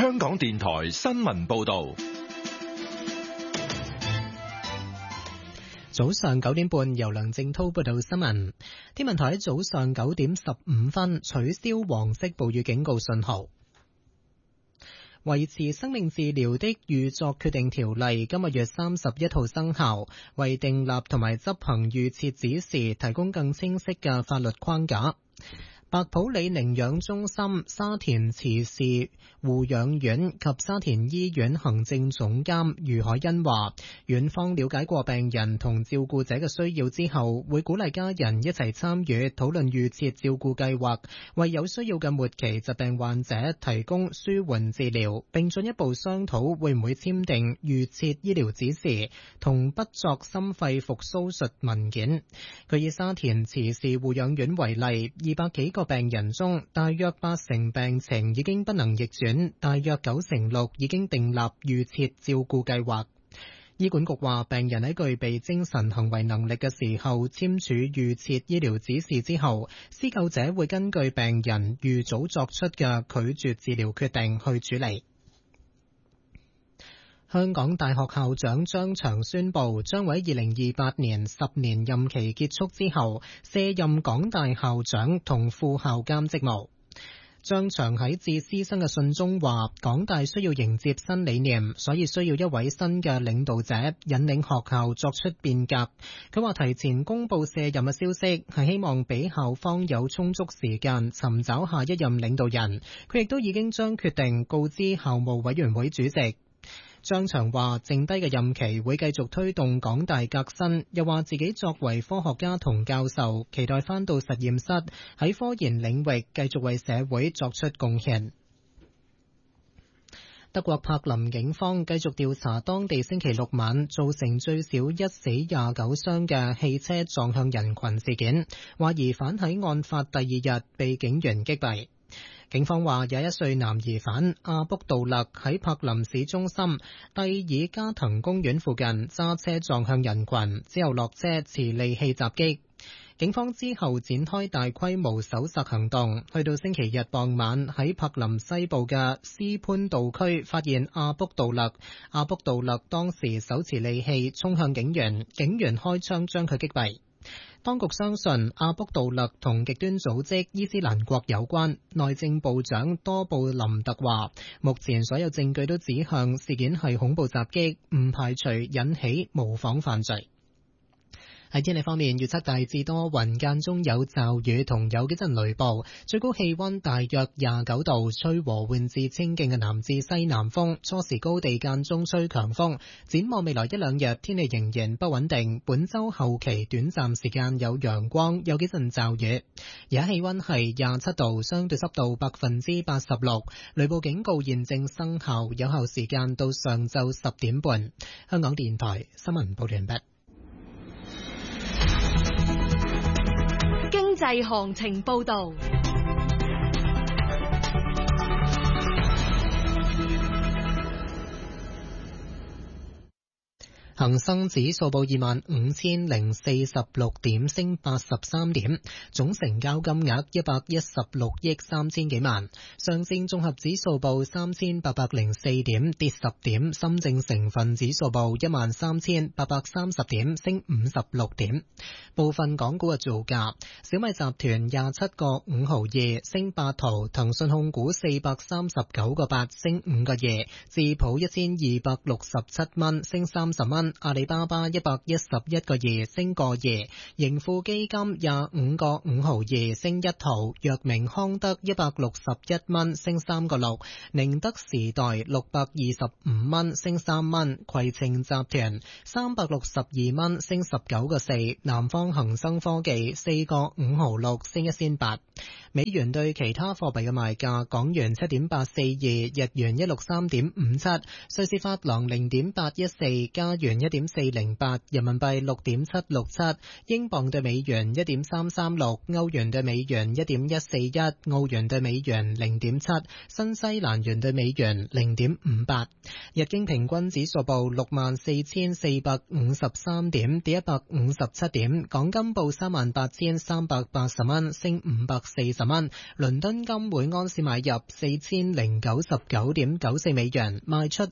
香港電台新聞報道。 早上9點半，由梁正濤報道新聞。天文台早上9點15分取消黃色暴雨警告信號。維持生命治療的預作決定條例今個月31號生效，為訂立同埋執行預設指示提供更清晰嘅法律框架。白普理寧養中心、沙田慈善護養院及沙田醫院行政總監余海恩話，院方了解過病人同照顧者嘅需要之後，會鼓勵家人一齊參與討論預設照顧計劃，為有需要嘅末期疾病患者提供舒緩治療，並進一步商討會唔會簽訂預設醫療指示同不作心肺復甦術文件。佢以沙田慈善護養院為例，200幾個病人中，大約80%病情已經不能逆轉，大約96%已經訂立預設照顧計劃。醫管局話，病人喺具備精神行為能力嘅時候簽署預設醫療指示之後，施救者會根據病人預早作出嘅拒絕治療決定去處理。香港大學校長張翔宣布，將喺2028年10年任期結束之後，卸任港大校長同副校監職務。張翔喺致師生嘅信中話，港大需要迎接新理念，所以需要一位新嘅領導者引領學校作出變革。佢話提前公布卸任嘅消息，係希望俾校方有充足時間尋找下一任領導人。佢亦都已經將決定告知校務委員會主席。張翔話，剩低嘅任期會繼續推動港大革新，又話自己作為科學家同教授，期待返到實驗室喺科研領域繼續為社會作出貢獻。德國柏林警方繼續調查當地星期六晚造成最少1死29傷嘅汽車撞向人群事件，話疑犯喺案發第2日被警員擊斃。警方話21歲男疑犯阿卜杜勒喺柏林市中心蒂爾加滕公園附近揸車撞向人群，之後落車持利器襲擊。警方之後展開大規模搜索行動，去到星期日傍晚喺柏林西部嘅斯潘道區發現阿卜杜勒。阿卜杜勒當時手持利器衝向警員，警員開槍將佢擊斃。當局相信阿卜杜勒同極端組織伊斯蘭國有關。內政部長多布林特話，目前所有證據都指向事件係恐怖襲擊，唔排除引起模仿犯罪。喺天氣方面，預測大致多雲，間中有驟雨同有幾陣雷暴，最高氣溫大約29度，吹和緩至清勁嘅南至西南風，初時高地間中吹強風。展望未來1、2日，天氣仍然不穩定，本周後期短暫時間有陽光，有幾陣驟雨。而家氣溫係27度，相對濕度86%，雷暴警告現正生效，有效時間到上晝10點半。香港電台新聞報道完畢。 經濟行情報道。 恒生指數報25,046點，升83點，總成交金額116億3千幾萬。上證綜合指數報3,804點，跌10點。深證成分指數報13,830點，升56點。部分港股嘅造價：小米集團27個5毫2，升8毫；騰訊控股439個8，升5個2；智普1267蚊，升30蚊。阿里巴巴111個2，升個2；盈富基金25個5毫2，升1毫；藥明康德161蚊，升3個6；寧德時代625蚊，升3蚊；攜程集團362蚊，升19個4；南方恒生科技4個5毫6，升1仙8。美元對其他貨幣嘅賣價：港元7.842，日元163.57，瑞士法郎0.814，加元元1.408，人民幣6.767，英鎊對美元1.336，歐元對美元1.141，澳元對美元0.7，新西蘭元對美元0.58。日經平均指數報64,453點，跌157點。港金報38,380蚊，升540蚊。倫敦金每盎司買入4099.94美元，賣出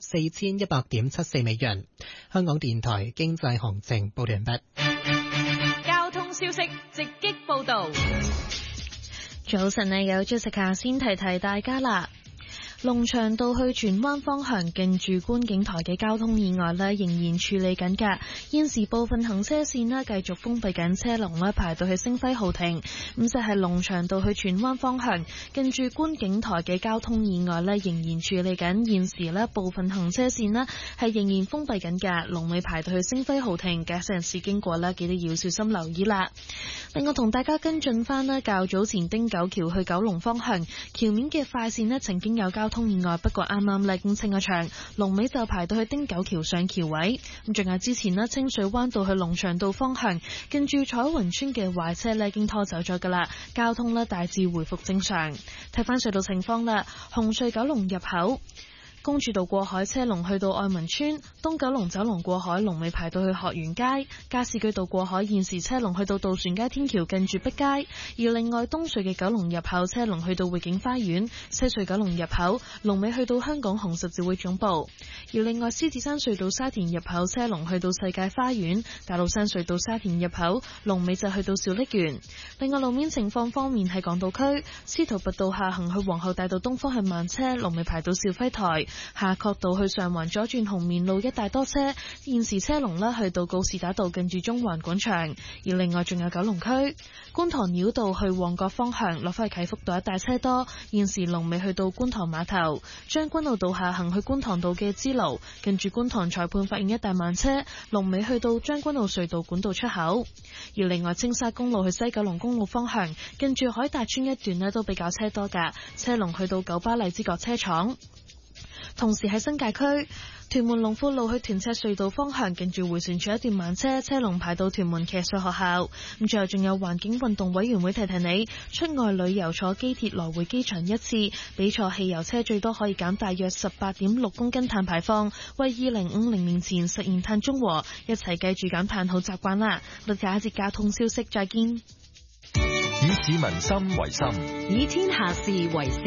4100.74美元。香港電台經濟行情報完畢。 交通消息直擊報道。 早晨啊，有Jessica先提提大家啦。龍翔道去荃灣方向近住觀景台嘅交通意外仍然處理緊㗎，現時部分行車線繼續封閉緊，車龍排到去星輝豪庭。咁就係龍翔道去荃灣方向近住觀景台嘅交通意外仍然處理緊，現時部分行車線係仍然封閉緊㗎，龍尾排到去星輝豪庭，駕駛人士經過記得要小心留意啦。另外同大家跟進翻較早前汀九橋去九龍方向橋面嘅快線曾經有交通意外，不過啱啱已經清咗場，龍尾就排到去汀九橋上橋位。咁仲有之前清水灣道去龍翔道方向近住彩雲村嘅壞車已經拖走咗噶啦，交通大致回復正常。睇翻隧道情況啦，紅隧九龍入口公主道過海車龍去到愛民村，東九龍走廊過海龍尾排到去學園街，加士居道過海現時車龍去到渡船街天橋近住碧街，而另外東隧嘅九龍入口車龍去到匯景花園，西隧九龍入口龍尾去到香港紅十字會總部，而另外獅子山隧道沙田入口車龍去到世界花園，大老山隧道沙田入口龍尾就去到小瀝源。另外路面情況方面喺港島區司徒拔道下行去皇后大道東方向慢車，龍尾排到兆輝台。夏慤道去上環左轉紅棉路一帶多車，現時車龍去到告士打道近住中環廣場。而另外仲有九龍區觀塘繞道去旺角方向落返去啟福道一帶車多，現時龍尾去到觀塘碼頭。將軍澳道下行去觀塘道嘅支路近住觀塘裁判法院一帶慢車，龍尾去到將軍澳隧道管道出口。而另外青沙公路去西九龍公路方向近住海達邨一段都比較車多㗎，車龍去到九巴荔枝角車廠。同時喺新界區屯門龍富路去屯赤隧道方向近住迴旋處一段慢車，車龍排到屯門騎術學校。咁最後仲有環境運動委員會提提你，出外旅遊坐機鐵來回機場一次，比坐汽油車最多可以減大約18.6公斤碳排放，為2050年前實現碳中和，一齊記住減碳好習慣啦。我哋下一節交通消息再見。 以市民心為心， 以天下事為事。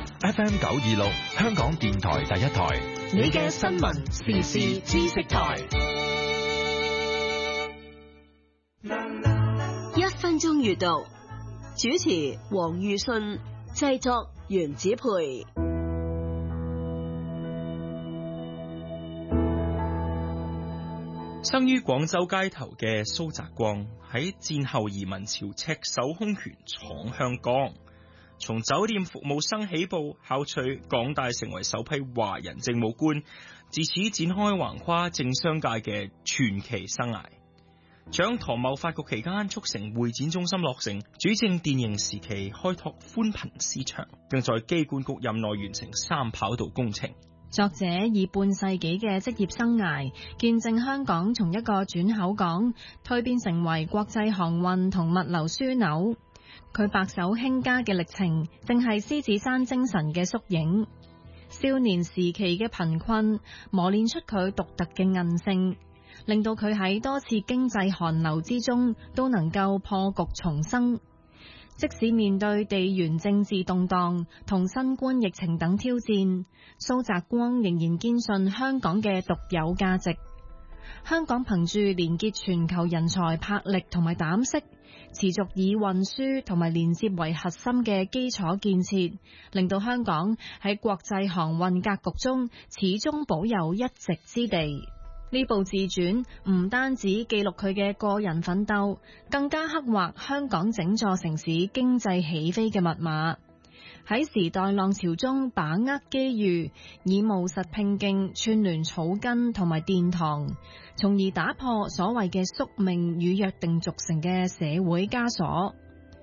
FM 926香港電台第一台， 你嘅新聞時事知識台。 1分鐘閱讀，主持黃裕信，製作袁子培。 生於廣州街頭嘅蘇澤光喺戰後移民潮赤手空拳闖香港，從酒店服務生起步，考取港大成為首批華人政務官，自此展開橫跨政商界嘅傳奇生涯。蔣唐貿發局期間促成會展中心落成，主政電盈時期開拓寬頻市場，並在機管局任內完成3跑道工程。 作者以半世紀嘅職業生涯，見證香港從一個轉口港蛻變成為國際航運同物流樞紐。佢白手興家嘅歷程，正係獅子山精神嘅縮影。少年時期嘅貧困磨練出佢獨特嘅韌性，令到佢喺多次經濟寒流之中都能夠破局重生。即使面對地緣政治動盪同新冠疫情等挑戰，蘇澤光仍然堅信香港嘅獨有價值。香港憑住連結全球人才魄力同埋膽識，持續以運輸同埋連接為核心嘅基礎建設，令到香港喺國際航運格局中始終保有一席之地。呢部自傳唔單止記錄佢嘅個人奮鬥，更加刻畫香港整座城市經濟起飛嘅密碼。喺時代浪潮中把握機遇，以務實拼勁串聯草根同埋殿堂，從而打破所謂嘅宿命與約定俗成嘅社會枷鎖。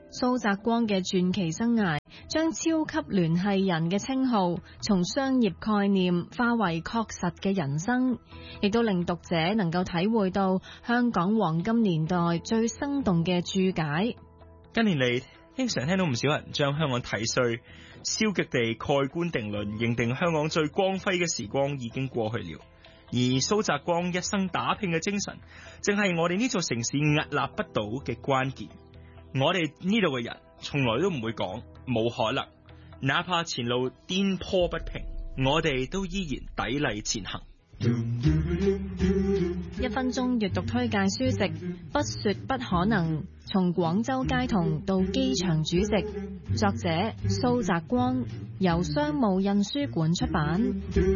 蘇澤光嘅傳奇生涯將超級聯繫人嘅稱號從商業概念化為確實嘅人生，亦都令讀者能夠體會到香港黃金年代最生動嘅注解。 近年嚟，經常聽到唔少人將香港睇衰，消極地蓋棺定論，認定香港最光輝嘅時光已經過去了。而蘇澤光一生打拼嘅精神，正係我哋呢座城市屹立不倒嘅關鍵。我哋呢度嘅人從來都唔會講冇可能，哪怕前路顛簸不平，我哋都依然砥礪前行。 1分鐘閱讀推介書籍《不說不可能：從廣州街童到機場主席》，作者蘇澤光，由商務印書館出版。